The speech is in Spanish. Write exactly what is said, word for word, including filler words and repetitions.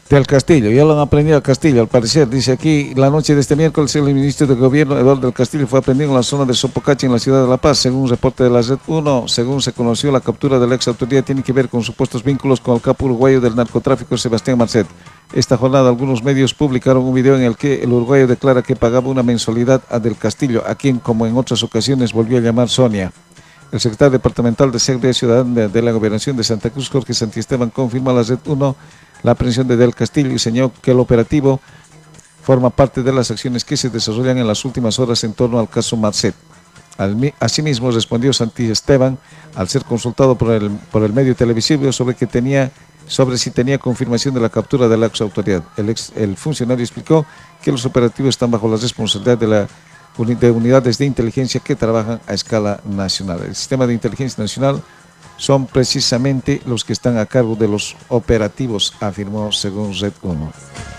Del Castillo, ya lo han aprendido al Castillo, al parecer. Dice aquí, la noche de este miércoles, el ministro de Gobierno, Eduardo del Castillo, fue aprendido en la zona de Sopocachi, en la ciudad de La Paz. Según un reporte de la Red uno, según se conoció, la captura de la ex autoridad tiene que ver con supuestos vínculos con el capo uruguayo del narcotráfico, Sebastián Marcet. Esta jornada, algunos medios publicaron un video en el que el uruguayo declara que pagaba una mensualidad a Del Castillo, a quien, como en otras ocasiones, volvió a llamar Sonia. El secretario departamental de Seguridad Ciudadana de la Gobernación de Santa Cruz, Jorge Santisteban, confirmó a la Red uno la aprehensión de Del Castillo y señaló que el operativo forma parte de las acciones que se desarrollan en las últimas horas en torno al caso Marcet. Asimismo, respondió Santisteban al ser consultado por el, por el medio televisivo sobre, que tenía, sobre si tenía confirmación de la captura de la ex autoridad. El, ex, el funcionario explicó que los operativos están bajo la responsabilidad de la de unidades de inteligencia que trabajan a escala nacional. El sistema de inteligencia nacional son precisamente los que están a cargo de los operativos, afirmó según Red uno.